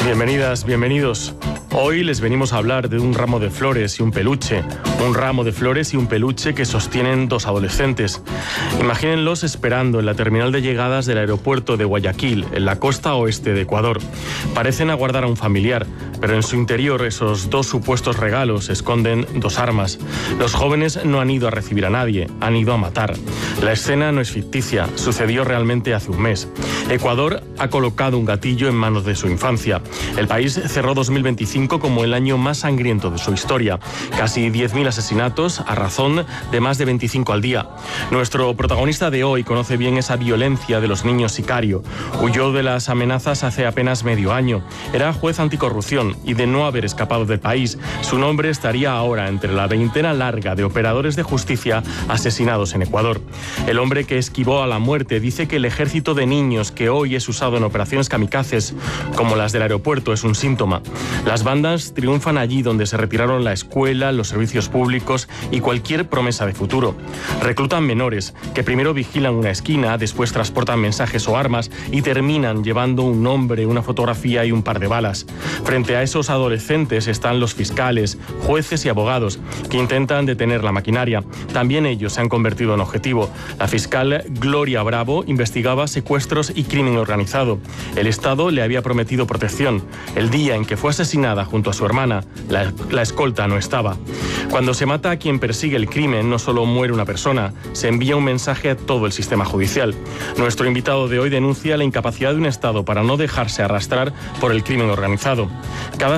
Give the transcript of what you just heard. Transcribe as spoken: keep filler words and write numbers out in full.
Bienvenidas, bienvenidos. Hoy les venimos a hablar de un ramo de flores y un peluche. Un ramo de flores y un peluche que sostienen dos adolescentes. Imagínenlos esperando en la terminal de llegadas del aeropuerto de Guayaquil, en la costa oeste de Ecuador. Parecen aguardar a un familiar, pero en su interior esos dos supuestos regalos esconden dos armas. Los jóvenes no han ido a recibir a nadie, han ido a matar. La escena no es ficticia, sucedió realmente hace un mes. Ecuador ha colocado un gatillo en manos de su infancia. El país cerró dos mil veinticinco como el año más sangriento de su historia. Casi diez mil asesinatos a razón de más de veinticinco al día. Nuestro protagonista de hoy conoce bien esa violencia de los niños sicario. Huyó de las amenazas hace apenas medio año. Era juez anticorrupción y de no haber escapado del país, su nombre estaría ahora entre la veintena larga de operadores de justicia asesinados en Ecuador. El hombre que esquivó a la muerte dice que el ejército de niños que hoy es usado en operaciones kamikazes, como las del aeropuerto, es un síntoma. Las bandas triunfan allí donde se retiraron la escuela, los servicios públicos y cualquier promesa de futuro. Reclutan menores que primero vigilan una esquina, después transportan mensajes o armas y terminan llevando un nombre, una fotografía y un par de balas. Frente a esos adolescentes están los fiscales, jueces y abogados que intentan detener la maquinaria. También ellos se han convertido en objetivo. La fiscal Gloria Bravo investigaba secuestros y crimen organizado. El Estado le había prometido protección. El día en que fue asesinada junto a su hermana, la, la escolta no estaba. Cuando se mata a quien persigue el crimen, no solo muere una persona, se envía un mensaje a todo el sistema judicial. Nuestro invitado de hoy denuncia la incapacidad de un Estado para no dejarse arrastrar por el crimen organizado. Cada